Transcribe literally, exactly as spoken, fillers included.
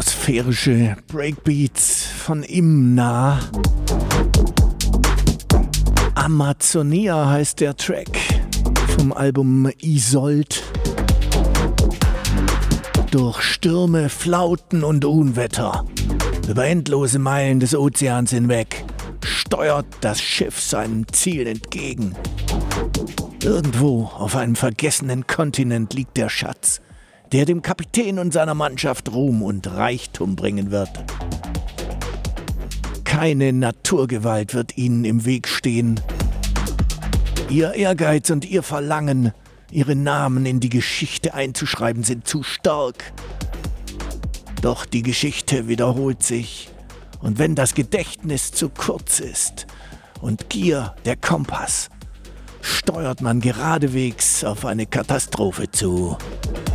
Atmosphärische Breakbeats von Imna. Amazonia heißt der Track vom Album Isolde. Durch Stürme, Flauten und Unwetter, über endlose Meilen des Ozeans hinweg, steuert das Schiff seinem Ziel entgegen. Irgendwo auf einem vergessenen Kontinent liegt der Schatz, der dem Kapitän und seiner Mannschaft Ruhm und Reichtum bringen wird. Keine Naturgewalt wird ihnen im Weg stehen. Ihr Ehrgeiz und ihr Verlangen, ihre Namen in die Geschichte einzuschreiben, sind zu stark. Doch die Geschichte wiederholt sich. Und wenn das Gedächtnis zu kurz ist und Gier der Kompass, steuert man geradewegs auf eine Katastrophe zu.